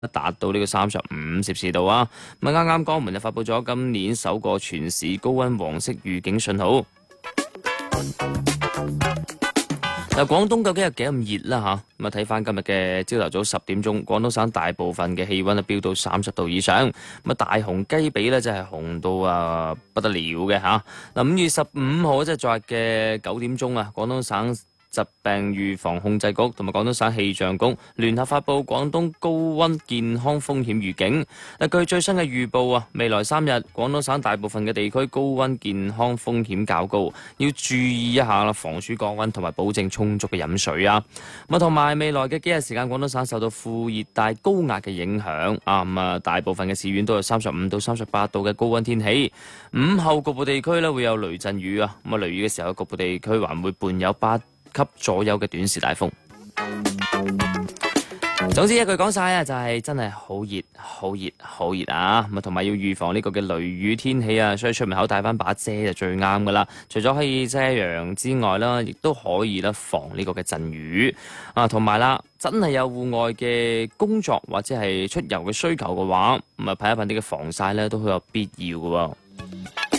達到呢個35攝氏度啊。咁啱啱江門就發布咗今年首個全市高溫黃色預警信號。嗱，廣東究竟有幾咁熱啦嚇？咁啊睇翻今日嘅朝頭早10點鐘，廣東省大部分嘅氣温都飆到30度以上。咁啊大紅雞髀咧真係紅到不得了嘅嚇。嗱5月15號即係昨日嘅9點鐘啊，廣東省疾病預防控制局同埋廣東省氣象局聯合發布廣東高溫健康風險預警。據最新嘅預報啊，未來3日廣東省大部分嘅地區高溫健康風險較高，要注意一下啦，防暑降溫同埋保證充足嘅飲水啊。同埋未來嘅幾日時間，廣東省受到副熱帶高壓嘅影響啊，大部分嘅市縣都有35到38度嘅高溫天氣。午後局部地區咧會有雷陣雨啊，雷雨嘅時候局部地區還會伴有8級左右嘅短時大風。總之一句講晒啊，就係真係好熱、好熱、好熱啊！同埋要預防呢個嘅雷雨天氣啊，所以出門口帶翻把遮就最啱噶啦。除咗可以遮陽之外啦，亦都可以啦防呢個嘅陣雨啊。同埋啦，真係有戶外嘅工作或者係出遊嘅需求嘅話，咁啊噴一噴啲嘅防曬咧都好有必要噶喎。